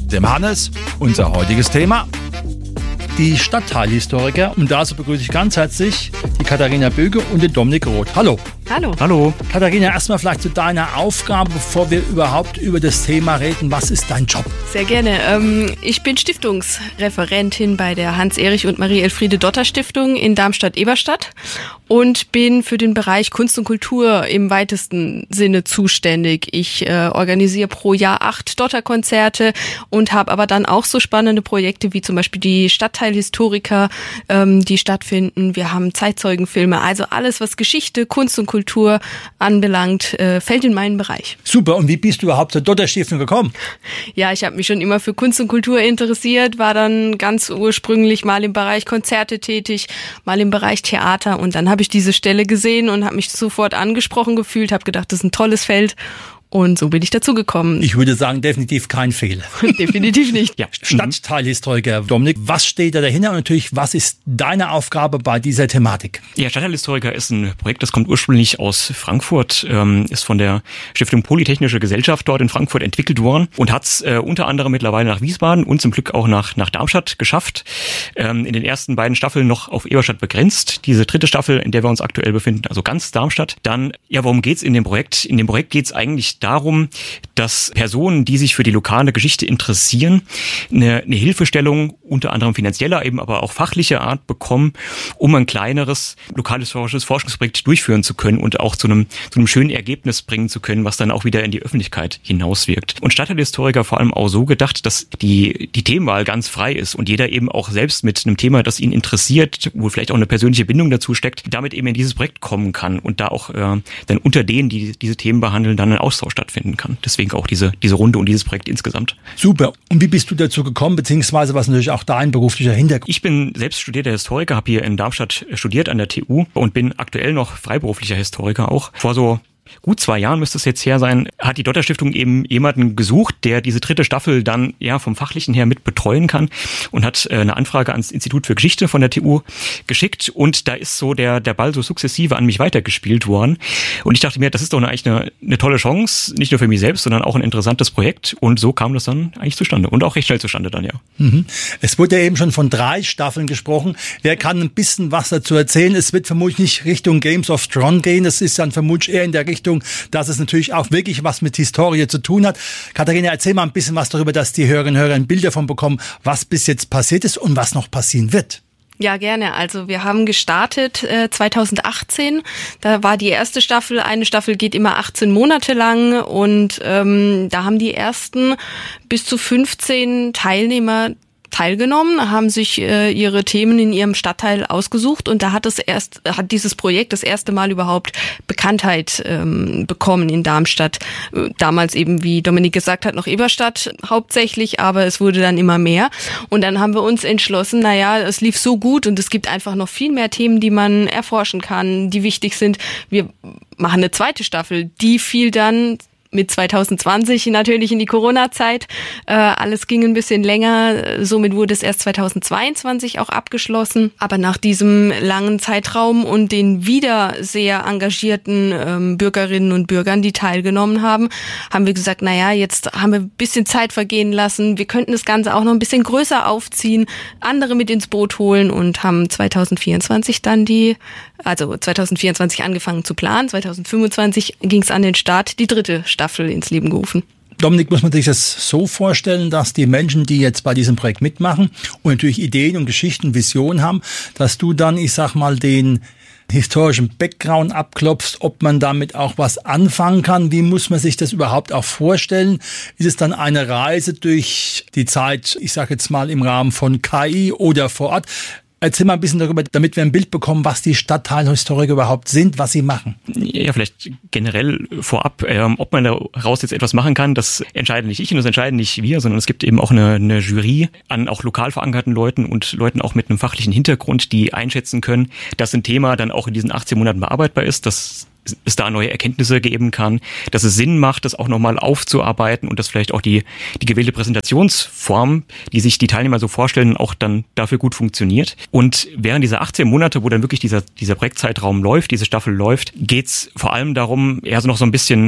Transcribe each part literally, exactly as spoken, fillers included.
dem Hannes. Unser heutiges Thema: die Stadtteilhistoriker. Und dazu begrüße ich ganz herzlich die Katharina Böge und den Dominik Roth. Hallo. Hallo. Hallo. Katharina, erstmal vielleicht zu deiner Aufgabe, bevor wir überhaupt über das Thema reden. Was ist dein Job? Sehr gerne. Ähm, ich bin Stiftungsreferentin bei der Hans-Erich und Marie-Elfriede-Dotter-Stiftung in Darmstadt-Eberstadt und bin für den Bereich Kunst und Kultur im weitesten Sinne zuständig. Ich äh, organisiere pro Jahr acht Dotter-Konzerte und habe aber dann auch so spannende Projekte wie zum Beispiel die Stadtteilhistoriker, ähm, die stattfinden. Wir haben Zeitzeugenfilme, also alles, was Geschichte, Kunst und Kultur anbelangt, äh, fällt in meinen Bereich. Super. Und wie bist du überhaupt zur Dotter-Stiftung gekommen? Ja, ich habe mich schon immer für Kunst und Kultur interessiert, war dann ganz ursprünglich mal im Bereich Konzerte tätig, mal im Bereich Theater und dann habe ich diese Stelle gesehen und habe mich sofort angesprochen gefühlt, habe gedacht, das ist ein tolles Feld. Und so bin ich dazu gekommen. Ich würde sagen, definitiv kein Fehler. Definitiv nicht. Ja, Stadtteilhistoriker, Dominik, was steht da dahinter und natürlich, was ist deine Aufgabe bei dieser Thematik? Ja, Stadtteilhistoriker ist ein Projekt, das kommt ursprünglich aus Frankfurt, ähm, ist von der Stiftung Polytechnische Gesellschaft dort in Frankfurt entwickelt worden und hat es äh, unter anderem mittlerweile nach Wiesbaden und zum Glück auch nach, nach Darmstadt geschafft. Ähm, in den ersten beiden Staffeln noch auf Eberstadt begrenzt. Diese dritte Staffel, in der wir uns aktuell befinden, also ganz Darmstadt. Dann, ja, worum geht's in dem Projekt? In dem Projekt geht's eigentlich darum, dass Personen, die sich für die lokale Geschichte interessieren, eine, eine Hilfestellung unter anderem finanzieller, eben aber auch fachlicher Art bekommen, um ein kleineres lokalhistorisches Forschungsprojekt durchführen zu können und auch zu einem, zu einem schönen Ergebnis bringen zu können, was dann auch wieder in die Öffentlichkeit hinauswirkt. Und Stadtteilhistoriker vor allem auch so gedacht, dass die, die Themenwahl ganz frei ist und jeder eben auch selbst mit einem Thema, das ihn interessiert, wo vielleicht auch eine persönliche Bindung dazu steckt, damit eben in dieses Projekt kommen kann und da auch äh, dann unter denen, die diese Themen behandeln, dann ein Austausch stattfinden kann. Deswegen auch diese, diese Runde und dieses Projekt insgesamt. Super. Und wie bist du dazu gekommen, beziehungsweise was natürlich auch dein beruflicher Hintergrund? Ich bin selbst studierter Historiker, habe hier in Darmstadt studiert an der T U und bin aktuell noch freiberuflicher Historiker auch. Vor so gut zwei Jahren müsste es jetzt her sein, hat die Dotter-Stiftung eben jemanden gesucht, der diese dritte Staffel dann ja vom Fachlichen her mit betreuen kann und hat eine Anfrage ans Institut für Geschichte von der T U geschickt und da ist so der der Ball so sukzessive an mich weitergespielt worden und ich dachte mir, das ist doch eine, eigentlich eine, eine tolle Chance, nicht nur für mich selbst, sondern auch ein interessantes Projekt und so kam das dann eigentlich zustande und auch recht schnell zustande dann, ja. Mhm. Es wurde ja eben schon von drei Staffeln gesprochen. Wer kann ein bisschen was dazu erzählen? Es wird vermutlich nicht Richtung Games of Thrones gehen, es ist dann vermutlich eher in der Richtung, dass es natürlich auch wirklich was mit Historie zu tun hat. Katharina, erzähl mal ein bisschen was darüber, dass die Hörerinnen und Hörer ein Bild davon bekommen, was bis jetzt passiert ist und was noch passieren wird. Ja, gerne. Also wir haben gestartet äh, zwanzig achtzehn. Da war die erste Staffel. Eine Staffel geht immer achtzehn Monate lang und ähm, da haben die ersten bis zu fünfzehn Teilnehmer teilgenommen, haben sich äh, ihre Themen in ihrem Stadtteil ausgesucht und da hat es erst hat dieses Projekt das erste Mal überhaupt Bekanntheit ähm, bekommen in Darmstadt. Damals eben, wie Dominik gesagt hat, noch Eberstadt hauptsächlich, aber es wurde dann immer mehr und dann haben wir uns entschlossen, naja, es lief so gut und es gibt einfach noch viel mehr Themen, die man erforschen kann, die wichtig sind. Wir machen eine zweite Staffel, die fiel dann mit zwanzig zwanzig natürlich in die Corona-Zeit. Äh, alles ging ein bisschen länger. Somit wurde es erst zwanzig zweiundzwanzig auch abgeschlossen. Aber nach diesem langen Zeitraum und den wieder sehr engagierten ähm, Bürgerinnen und Bürgern, die teilgenommen haben, haben wir gesagt, naja, jetzt haben wir ein bisschen Zeit vergehen lassen. Wir könnten das Ganze auch noch ein bisschen größer aufziehen, andere mit ins Boot holen und haben zwanzig vierundzwanzig dann die, also zwanzig vierundzwanzig angefangen zu planen. zwanzig fünfundzwanzig ging es an den Start, die dritte Staffel ins Leben gerufen. Dominik, muss man sich das so vorstellen, dass die Menschen, die jetzt bei diesem Projekt mitmachen und natürlich Ideen und Geschichten, Visionen haben, dass du dann, ich sag mal, den historischen Background abklopfst, ob man damit auch was anfangen kann? Wie muss man sich das überhaupt auch vorstellen? Ist es dann eine Reise durch die Zeit, ich sage jetzt mal im Rahmen von K I oder vor Ort? Erzähl mal ein bisschen darüber, damit wir ein Bild bekommen, was die Stadtteilhistoriker überhaupt sind, was sie machen. Ja, vielleicht generell vorab, ähm, ob man daraus jetzt etwas machen kann, das entscheiden nicht ich und das entscheiden nicht wir, sondern es gibt eben auch eine, eine Jury an auch lokal verankerten Leuten und Leuten auch mit einem fachlichen Hintergrund, die einschätzen können, dass ein Thema dann auch in diesen achtzehn Monaten bearbeitbar ist, dass es da neue Erkenntnisse geben kann, dass es Sinn macht, das auch nochmal aufzuarbeiten und dass vielleicht auch die, die gewählte Präsentationsform, die sich die Teilnehmer so vorstellen, auch dann dafür gut funktioniert. Und während dieser achtzehn Monate, wo dann wirklich dieser, dieser Projektzeitraum läuft, diese Staffel läuft, geht's vor allem darum, eher so noch so ein bisschen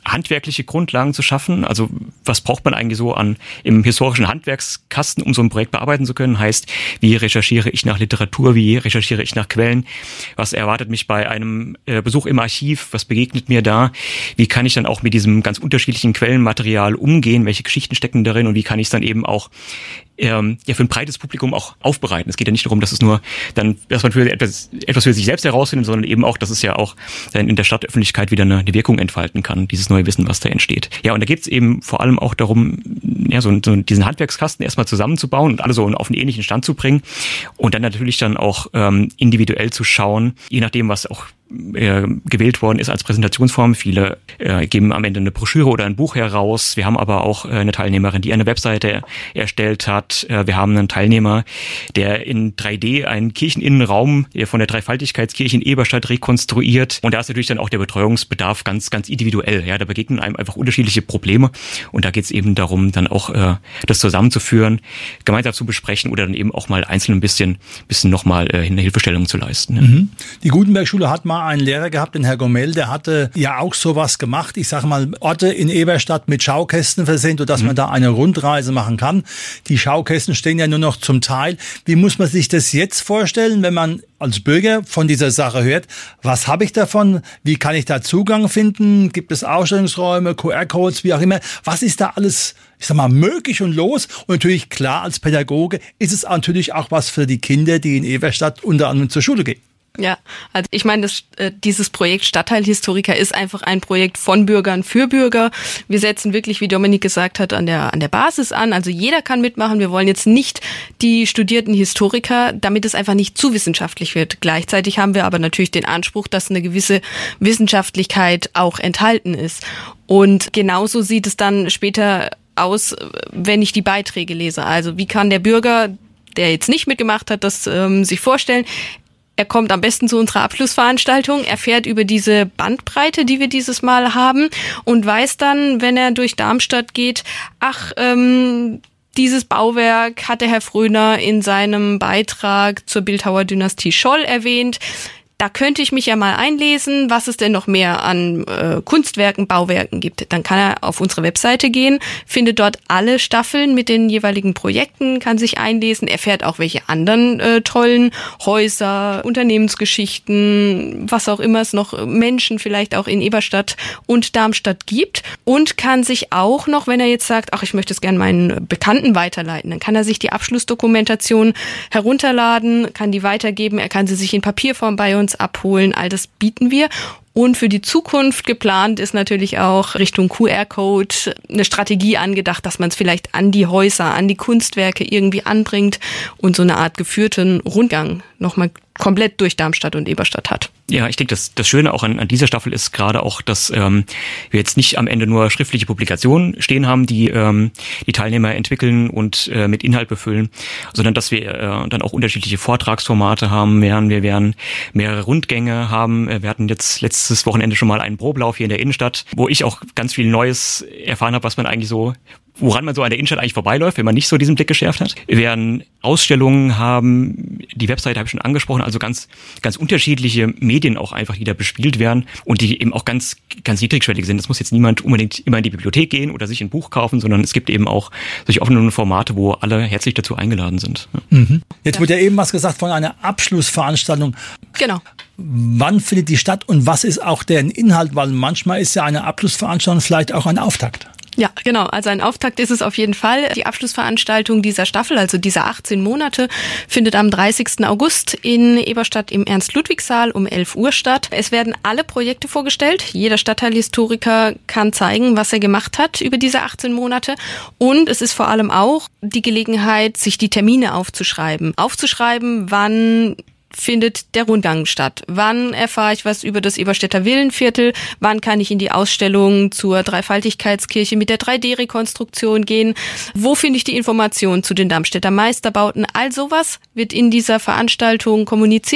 handwerkliche Grundlagen zu schaffen. Also was braucht man eigentlich so an im historischen Handwerkskasten, um so ein Projekt bearbeiten zu können? Heißt, wie recherchiere ich nach Literatur, wie recherchiere ich nach Quellen? Was erwartet mich bei einem äh, Besuch im Archiv? Was begegnet mir da? Wie kann ich dann auch mit diesem ganz unterschiedlichen Quellenmaterial umgehen? Welche Geschichten stecken darin? Und wie kann ich es dann eben auch ähm, ja für ein breites Publikum auch aufbereiten? Es geht ja nicht darum, dass es nur dann, dass man für etwas, etwas für sich selbst herausfindet, sondern eben auch, dass es ja auch dann in der Stadtöffentlichkeit wieder eine, eine Wirkung entfalten kann, dieses neue Wissen, was da entsteht. Ja, und da geht es eben vor allem auch darum, ja, so, so diesen Handwerkskasten erstmal zusammenzubauen und alle so auf einen ähnlichen Stand zu bringen und dann natürlich dann auch ähm, individuell zu schauen, je nachdem, was auch äh, gewählt worden ist als Präsentationsform. Viele äh, geben am Ende eine Broschüre oder ein Buch heraus. Wir haben aber auch äh, eine Teilnehmerin, die eine Webseite erstellt hat. Äh, wir haben einen Teilnehmer, der in drei D einen Kircheninnenraum äh, von der Dreifaltigkeitskirche in Eberstadt rekonstruiert. Und da ist natürlich dann auch der Betreuungsbedarf ganz, ganz individuell. Ja, da begegnen einem einfach unterschiedliche Probleme. Und da geht es eben darum, dann auch äh, das zusammenzuführen, gemeinsam zu besprechen oder dann eben auch mal einzeln ein bisschen, bisschen nochmal äh, eine Hilfestellung zu leisten. Ja. Mhm. Die Gutenberg-Schule hat mal einen Lehrer gehabt, den Herr Gommel, der hatte ja auch sowas gemacht. Ich sage mal, Orte in Eberstadt mit Schaukästen versehen, sodass mhm. man da eine Rundreise machen kann. Die Schaukästen stehen ja nur noch zum Teil. Wie muss man sich das jetzt vorstellen, wenn man als Bürger von dieser Sache hört? Was habe ich davon? Wie kann ich da Zugang finden? Gibt es Ausstellungsräume, Q R-Codes, wie auch immer? Was ist da alles, ich sag mal, möglich und los? Und natürlich, klar, als Pädagoge ist es natürlich auch was für die Kinder, die in Eberstadt unter anderem zur Schule gehen. Ja, also ich meine, das, äh, dieses Projekt Stadtteilhistoriker ist einfach ein Projekt von Bürgern für Bürger. Wir setzen wirklich, wie Dominik gesagt hat, an der an der Basis an. Also jeder kann mitmachen. Wir wollen jetzt nicht die studierten Historiker, damit es einfach nicht zu wissenschaftlich wird. Gleichzeitig haben wir aber natürlich den Anspruch, dass eine gewisse Wissenschaftlichkeit auch enthalten ist. Und genauso sieht es dann später aus, wenn ich die Beiträge lese. Also wie kann der Bürger, der jetzt nicht mitgemacht hat, das ähm, sich vorstellen? Er kommt am besten zu unserer Abschlussveranstaltung, erfährt über diese Bandbreite, die wir dieses Mal haben und weiß dann, wenn er durch Darmstadt geht, ach, ähm, dieses Bauwerk hat der Herr Fröhner in seinem Beitrag zur Bildhauerdynastie Scholl erwähnt. Da könnte ich mich ja mal einlesen, was es denn noch mehr an äh, Kunstwerken, Bauwerken gibt. Dann kann er auf unsere Webseite gehen, findet dort alle Staffeln mit den jeweiligen Projekten, kann sich einlesen, erfährt auch, welche anderen äh, tollen Häuser, Unternehmensgeschichten, was auch immer es noch, Menschen vielleicht auch in Eberstadt und Darmstadt gibt und kann sich auch noch, wenn er jetzt sagt, ach, ich möchte es gerne meinen Bekannten weiterleiten, dann kann er sich die Abschlussdokumentation herunterladen, kann die weitergeben, er kann sie sich in Papierform bei uns abholen, all das bieten wir. Und für die Zukunft geplant ist natürlich auch Richtung Q R-Code eine Strategie angedacht, dass man es vielleicht an die Häuser, an die Kunstwerke irgendwie anbringt und so eine Art geführten Rundgang nochmal komplett durch Darmstadt und Eberstadt hat. Ja, ich denke, das, das Schöne auch an, an dieser Staffel ist gerade auch, dass ähm, wir jetzt nicht am Ende nur schriftliche Publikationen stehen haben, die ähm, die Teilnehmer entwickeln und äh, mit Inhalt befüllen, sondern dass wir äh, dann auch unterschiedliche Vortragsformate haben werden. Wir werden mehrere Rundgänge haben. Wir hatten jetzt letztes Wochenende schon mal einen Probelauf hier in der Innenstadt, wo ich auch ganz viel Neues erfahren habe, was man eigentlich so woran man so an der Innenstadt eigentlich vorbeiläuft, wenn man nicht so diesen Blick geschärft hat. Wir werden Ausstellungen haben, die Webseite habe ich schon angesprochen, also ganz ganz unterschiedliche Medien auch einfach, die da bespielt werden und die eben auch ganz ganz niedrigschwellig sind. Es muss jetzt niemand unbedingt immer in die Bibliothek gehen oder sich ein Buch kaufen, sondern es gibt eben auch solche offenen Formate, wo alle herzlich dazu eingeladen sind. Mhm. Jetzt wurde ja eben was gesagt von einer Abschlussveranstaltung. Genau. Wann findet die statt und was ist auch deren Inhalt? Weil manchmal ist ja eine Abschlussveranstaltung vielleicht auch ein Auftakt. Ja, genau. Also ein Auftakt ist es auf jeden Fall. Die Abschlussveranstaltung dieser Staffel, also dieser achtzehn Monate, findet am dreißigsten August in Eberstadt im Ernst-Ludwig-Saal um elf Uhr statt. Es werden alle Projekte vorgestellt. Jeder Stadtteilhistoriker kann zeigen, was er gemacht hat über diese achtzehn Monate. Und es ist vor allem auch die Gelegenheit, sich die Termine aufzuschreiben. Aufzuschreiben, wann findet der Rundgang statt? Wann erfahre ich was über das Eberstädter Villenviertel? Wann kann ich in die Ausstellung zur Dreifaltigkeitskirche mit der drei D Rekonstruktion gehen? Wo finde ich die Informationen zu den Darmstädter Meisterbauten? All sowas wird in dieser Veranstaltung kommuniziert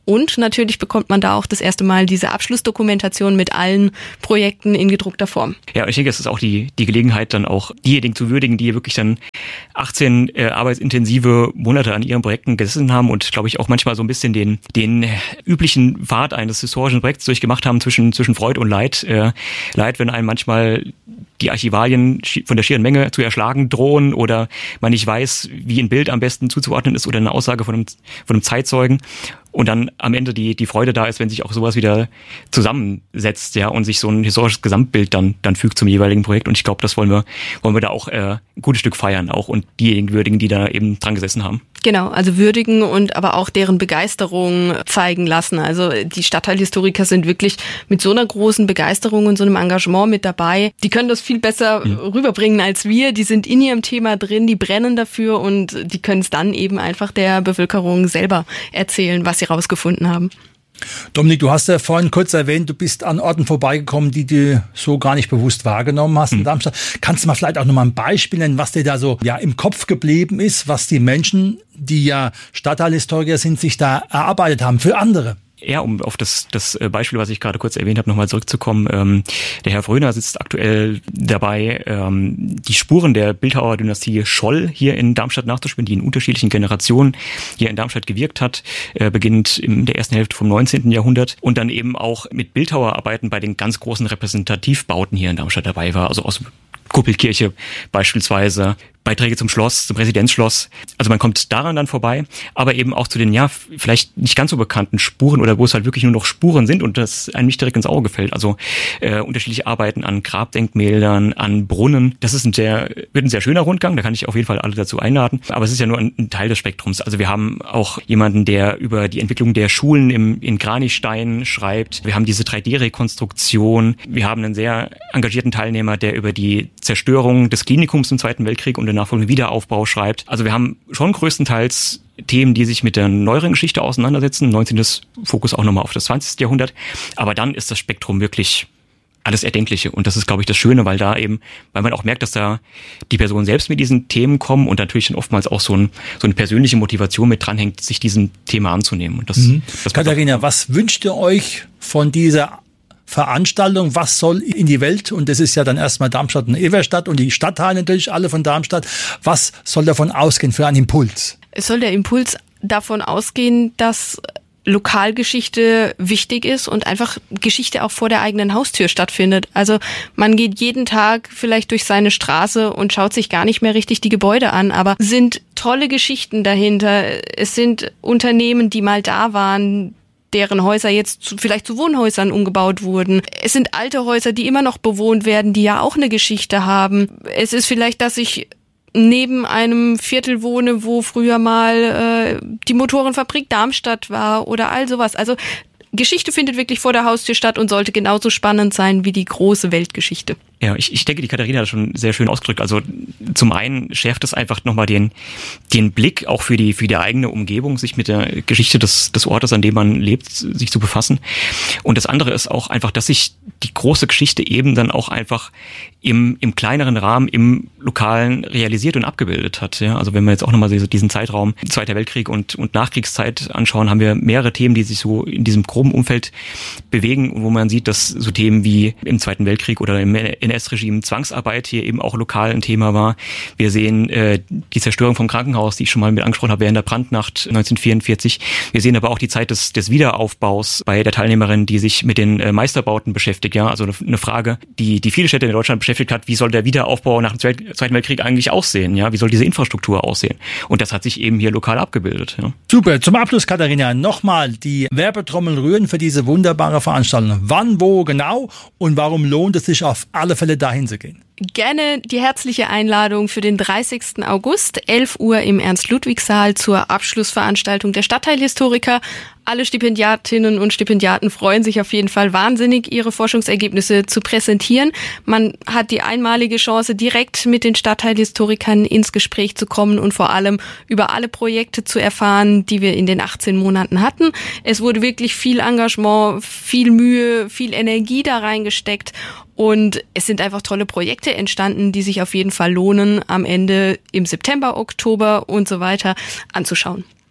Und natürlich bekommt man da auch das erste Mal diese Abschlussdokumentation mit allen Projekten in gedruckter Form. Ja, und ich denke, es ist auch die, die Gelegenheit, dann auch diejenigen zu würdigen, die wirklich dann achtzehn äh, arbeitsintensive Monate an ihren Projekten gesessen haben und, glaube ich, auch manchmal so ein bisschen den, den üblichen Pfad eines historischen Projekts durchgemacht haben zwischen, zwischen Freude und Leid. Äh, Leid, wenn einem manchmal die Archivalien von der schieren Menge zu erschlagen drohen oder man nicht weiß, wie ein Bild am besten zuzuordnen ist oder eine Aussage von einem, von einem Zeitzeugen. Und dann am Ende die, die Freude da ist, wenn sich auch sowas wieder zusammensetzt, ja, und sich so ein historisches Gesamtbild dann, dann fügt zum jeweiligen Projekt. Und ich glaube, das wollen wir, wollen wir da auch äh, ein gutes Stück feiern, auch und diejenigen würdigen, die da eben dran gesessen haben. Genau, also würdigen und aber auch deren Begeisterung zeigen lassen. Also die Stadtteilhistoriker sind wirklich mit so einer großen Begeisterung und so einem Engagement mit dabei. Die können das viel besser mhm. rüberbringen als wir. Die sind in ihrem Thema drin, die brennen dafür und die können es dann eben einfach der Bevölkerung selber erzählen, was sie rausgefunden haben. Dominik, du hast ja vorhin kurz erwähnt, du bist an Orten vorbeigekommen, die du so gar nicht bewusst wahrgenommen hast in mhm. Darmstadt. Kannst du mal vielleicht auch nochmal ein Beispiel nennen, was dir da so ja im Kopf geblieben ist, was die Menschen, die ja Stadtteilhistoriker sind, sich da erarbeitet haben für andere? Ja, um auf das, das Beispiel, was ich gerade kurz erwähnt habe, nochmal zurückzukommen. Ähm, der Herr Fröhner sitzt aktuell dabei, ähm, die Spuren der Bildhauerdynastie Scholl hier in Darmstadt nachzuspielen, die in unterschiedlichen Generationen hier in Darmstadt gewirkt hat, äh, beginnt in der ersten Hälfte vom neunzehnten Jahrhundert und dann eben auch mit Bildhauerarbeiten bei den ganz großen Repräsentativbauten hier in Darmstadt dabei war, also aus Kuppelkirche beispielsweise, Beiträge zum Schloss, zum Residenzschloss. Also man kommt daran dann vorbei, aber eben auch zu den, ja, vielleicht nicht ganz so bekannten Spuren oder wo es halt wirklich nur noch Spuren sind und das einem nicht direkt ins Auge fällt. Also äh, unterschiedliche Arbeiten an Grabdenkmälern, an Brunnen. Das ist ein sehr, wird ein sehr schöner Rundgang, da kann ich auf jeden Fall alle dazu einladen. Aber es ist ja nur ein, ein Teil des Spektrums. Also wir haben auch jemanden, der über die Entwicklung der Schulen im, in Kranichstein schreibt. Wir haben diese drei D Rekonstruktion. Wir haben einen sehr engagierten Teilnehmer, der über die Zerstörung des Klinikums im Zweiten Weltkrieg und den nachfolgenden Wiederaufbau schreibt. Also wir haben schon größtenteils Themen, die sich mit der neueren Geschichte auseinandersetzen. neunzehnten Fokus auch nochmal auf das zwanzigste Jahrhundert. Aber dann ist das Spektrum wirklich alles Erdenkliche. Und das ist, glaube ich, das Schöne, weil da eben, weil man auch merkt, dass da die Personen selbst mit diesen Themen kommen und natürlich dann oftmals auch so, ein, so eine persönliche Motivation mit dranhängt, sich diesem Thema anzunehmen. Und das, mhm. das Katharina, was wünscht ihr euch von dieser Veranstaltung, was soll in die Welt, und das ist ja dann erstmal Darmstadt und Everstadt und die Stadtteile natürlich alle von Darmstadt, was soll davon ausgehen für einen Impuls? Es soll der Impuls davon ausgehen, dass Lokalgeschichte wichtig ist und einfach Geschichte auch vor der eigenen Haustür stattfindet. Also man geht jeden Tag vielleicht durch seine Straße und schaut sich gar nicht mehr richtig die Gebäude an, aber sind tolle Geschichten dahinter. Es sind Unternehmen, die mal da waren, deren Häuser jetzt zu, vielleicht zu Wohnhäusern umgebaut wurden. Es sind alte Häuser, die immer noch bewohnt werden, die ja auch eine Geschichte haben. Es ist vielleicht, dass ich neben einem Viertel wohne, wo früher mal äh, die Motorenfabrik Darmstadt war oder all sowas. Also Geschichte findet wirklich vor der Haustür statt und sollte genauso spannend sein wie die große Weltgeschichte. Ja, ich, ich denke, die Katharina hat das schon sehr schön ausgedrückt. Also zum einen schärft es einfach nochmal den, den Blick auch für die, für die eigene Umgebung, sich mit der Geschichte des, des Ortes, an dem man lebt, sich zu befassen. Und das andere ist auch einfach, dass sich die große Geschichte eben dann auch einfach im, im kleineren Rahmen, im Lokalen realisiert und abgebildet hat. Ja, also wenn wir jetzt auch nochmal diesen Zeitraum Zweiter Weltkrieg und, und Nachkriegszeit anschauen, haben wir mehrere Themen, die sich so in diesem groben Umfeld bewegen, wo man sieht, dass so Themen wie im Zweiten Weltkrieg oder im N S-Regime Zwangsarbeit hier eben auch lokal ein Thema war. Wir sehen äh, die Zerstörung vom Krankenhaus, die ich schon mal mit angesprochen habe, während der Brandnacht neunzehnhundertvierundvierzig. Wir sehen aber auch die Zeit des, des Wiederaufbaus bei der Teilnehmerin, die sich mit den äh, Meisterbauten beschäftigt. Ja, also eine, eine Frage, die die viele Städte in Deutschland beschäftigt hat: Wie soll der Wiederaufbau nach dem Zweiten Weltkrieg eigentlich aussehen? Ja, wie soll diese Infrastruktur aussehen? Und das hat sich eben hier lokal abgebildet. Ja. Super. Zum Abschluss, Katharina, nochmal die Werbetrommel rühren für diese wunderbare Veranstaltung. Wann, wo genau und warum lohnt es sich auf alle Fälle dahin zu gehen? Gerne die herzliche Einladung für den dreißigsten August, elf Uhr im Ernst-Ludwig-Saal zur Abschlussveranstaltung der Stadtteilhistoriker. Alle Stipendiatinnen und Stipendiaten freuen sich auf jeden Fall wahnsinnig, ihre Forschungsergebnisse zu präsentieren. Man hat die einmalige Chance, direkt mit den Stadtteilhistorikern ins Gespräch zu kommen und vor allem über alle Projekte zu erfahren, die wir in den achtzehn Monaten hatten. Es wurde wirklich viel Engagement, viel Mühe, viel Energie da reingesteckt. Und es sind einfach tolle Projekte entstanden, die sich auf jeden Fall lohnen, am Ende im September, Oktober und so weiter anzuschauen.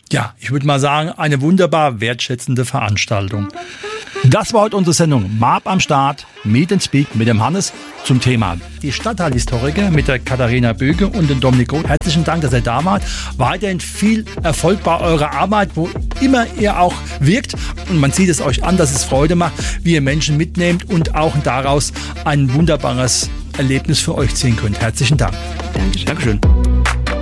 Ja, ich würde mal sagen, eine wunderbar wertschätzende Veranstaltung. Das war heute unsere Sendung M A P am Start, Meet and Speak mit dem Hannes zum Thema die Stadtteilhistoriker mit der Katharina Böge und dem Dominik Roth. Herzlichen Dank, dass ihr da wart. Weiterhin viel Erfolg bei eurer Arbeit, wo immer ihr auch wirkt. Und man sieht es euch an, dass es Freude macht, wie ihr Menschen mitnehmt und auch daraus ein wunderbares Erlebnis für euch ziehen könnt. Herzlichen Dank. Dankeschön. Dankeschön.